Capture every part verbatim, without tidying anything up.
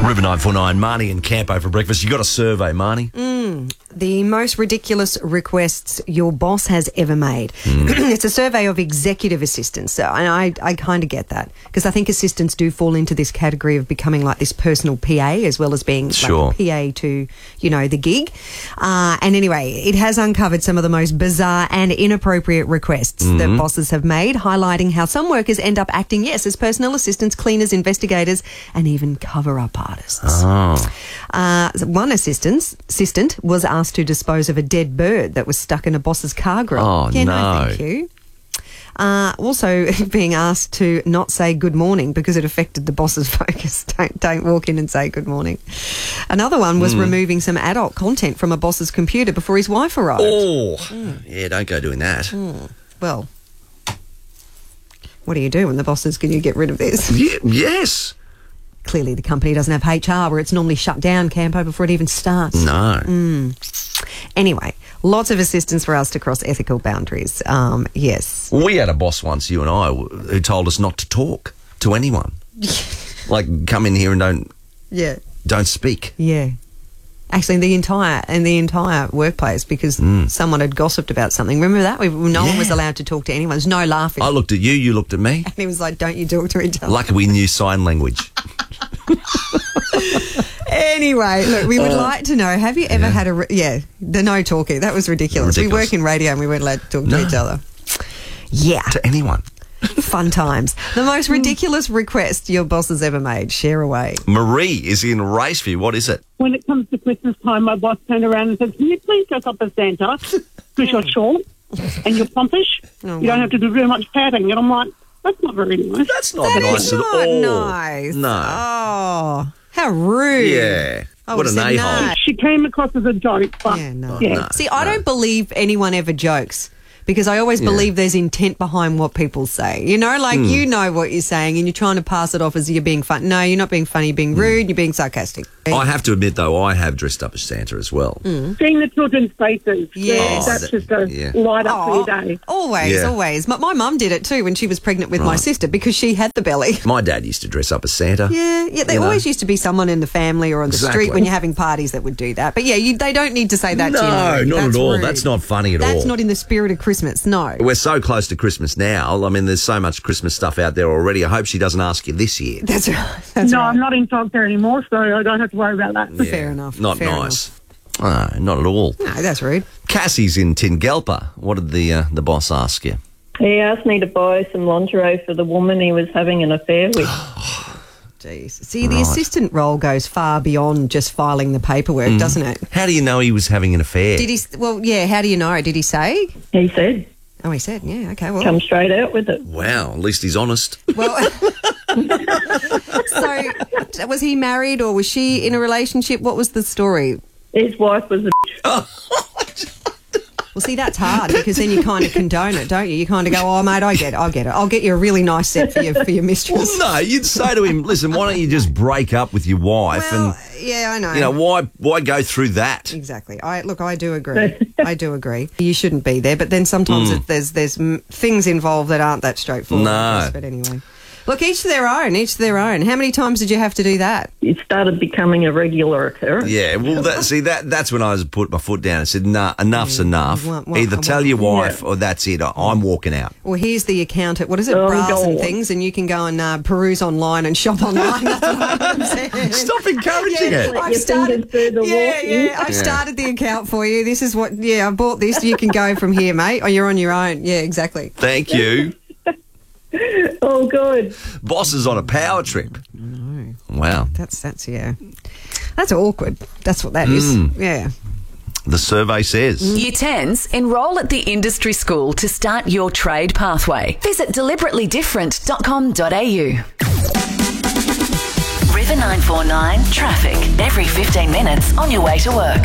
River nine four nine, Marnie and Campo for breakfast. You got a survey, Marnie? Mm, the most ridiculous requests your boss has ever made. Mm. It's a survey of executive assistants. So, and I, I kind of get that because I think assistants do fall into this category of becoming like this personal P A as well as being sure. like a P A to, you know, the gig. Uh, and anyway, it has uncovered some of the most bizarre and inappropriate requests mm-hmm. that bosses have made, highlighting how some workers end up acting, yes, as personal assistants, cleaners, investigators, and even cover-up artists. Oh. Uh, one assistant, assistant was asked to dispose of a dead bird that was stuck in a boss's car grill. Oh, yeah, no. no, thank you. Uh, also being asked to not say good morning because it affected the boss's focus. Don't, don't walk in and say good morning. Another one was mm. removing some adult content from a boss's computer before his wife arrived. Oh, mm. yeah, don't go doing that. Mm. Well, what do you do when the boss says, can you get rid of this? Yeah, yes. Clearly the company doesn't have H R where it's normally shut down, Campo, before it even starts. No. Mm. Anyway, lots of assistance for us to cross ethical boundaries. Um, yes. We had a boss once, you and I, who told us not to talk to anyone. Like, come in here and don't yeah. don't speak. Yeah. Actually, the entire and the entire workplace, because mm. someone had gossiped about something. Remember that? We, no yeah. one was allowed to talk to anyone. There's no laughing. I looked at you, you looked at me. And he was like, don't you talk to each other. Lucky we knew sign language. Anyway, look, we would uh, like to know, have you ever yeah. had a... Re- yeah, the no talking. That was ridiculous. ridiculous. We work in radio and we weren't allowed to talk no. to each other. Yeah. To anyone. Fun times. The most ridiculous request your boss has ever made. Share away. Marie is in Raceview. What is it? When it comes to Christmas time, my boss turned around and said, can you please dress up as Santa because you're short and you're plumpish? Oh, you don't have to do very much padding. And I'm like, that's not very nice. That's not that nice at not all. Nice. No. Oh, how rude. Yeah. I what an a-hole. No. She came across as a joke. But yeah, no. Yeah. no. See, I no. don't believe anyone ever jokes. Because I always yeah. believe there's intent behind what people say. You know, like mm. you know what you're saying and you're trying to pass it off as you're being fun. No, you're not being funny, you're being rude, mm. you're being sarcastic. I have to admit, though, I have dressed up as Santa as well. Mm. Seeing the children's faces. Yes. Oh, that's that, just a yeah. light up oh, for your day. Always, yeah. always. My, my mum did it too when she was pregnant with right. my sister because she had the belly. My dad used to dress up as Santa. Yeah, yeah. There always know. used to be someone in the family or on the exactly. street when you're having parties that would do that. But yeah, you, they don't need to say that no, to you. No, not that's at all. rude. That's not funny at that's all. That's not in the spirit of Christmas, no. We're so close to Christmas now. I mean, there's so much Christmas stuff out there already. I hope she doesn't ask you this year. That's right. That's no, right. I'm not in childcare anymore, so I don't have to worry about that. Yeah, fair enough. Not fair nice. Enough. No, not at all. No, that's rude. Cassie's in Tingalpa. What did the uh, the boss ask you? He asked me to buy some lingerie for the woman he was having an affair with. Jeez. See, the right. assistant role goes far beyond just filing the paperwork, mm. doesn't it? How do you know he was having an affair? Did he? Well, yeah, how do you know? Did he say? He said. Oh, he said, yeah, okay, well. Come straight out with it. Wow, at least he's honest. Well, so was he married or was she in a relationship? What was the story? His wife was a bitch. Well, see, that's hard because then you kind of condone it, don't you? You kind of go, oh, mate, I get it, I'll get it. I'll get you a really nice set for your, for your mistress. Well, no, you'd say to him, listen, why don't you just break up with your wife well, and... Yeah, I know. You know, why why go through that? Exactly. I Look, I do agree. I do agree. You shouldn't be there, but then sometimes mm. it, there's there's m- things involved that aren't that straightforward. No. But anyway. Look, each to their own, each to their own. How many times did you have to do that? It started becoming a regular occurrence. Yeah, well, that, see, that that's when I was put my foot down and said, nah, enough's yeah. enough. Want, want, Either want, tell your wife yeah. or that's it, I'm walking out. Well, here's the account at, what is it, oh, Bras and on. Things, and you can go and uh, peruse online and shop online. Stop encouraging yeah, it. I've started, yeah, yeah, I've yeah. started the account for you. This is what, yeah, I bought this. You can go from here, mate, or you're on your own. Yeah, exactly. Thank you. Oh, good. Boss is on a power trip. No. Wow. That's, that's, yeah. That's awkward. That's what that mm. is. Yeah. The survey says. Year tens, enrol at the industry school to start your trade pathway. Visit deliberately different dot com dot a u. River nine four nine traffic. Every fifteen minutes on your way to work.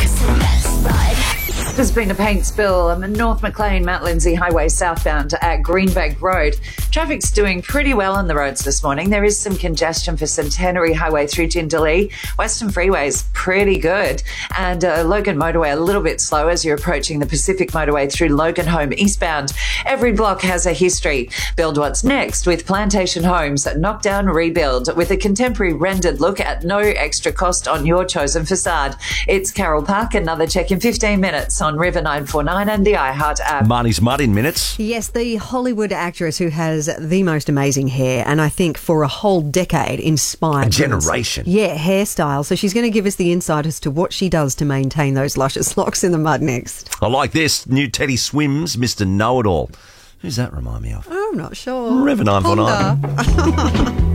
There's been a paint spill on the North Maclean Mount Lindsay Highway southbound at Greenbank Road. Traffic's doing pretty well on the roads this morning. There is some congestion for Centenary Highway through Jindalee. Western Freeway's pretty good. And uh, Logan Motorway a little bit slow as you're approaching the Pacific Motorway through Logan Home eastbound. Every block has a history. Build what's next with Plantation Homes. Knock down, rebuild with a contemporary rendered look at no extra cost on your chosen facade. It's Carol Park. Another check in fifteen minutes on River nine four nine and the iHeart app. Marnie's Mud in minutes. Yes, the Hollywood actress who has the most amazing hair, and I think for a whole decade inspired A generation. Yeah, hairstyle. So she's going to give us the insight as to what she does to maintain those luscious locks in the mud next. I like this. New Teddy Swims, Mister Know-It-All. Who's that remind me of? I'm not sure. River nine four nine.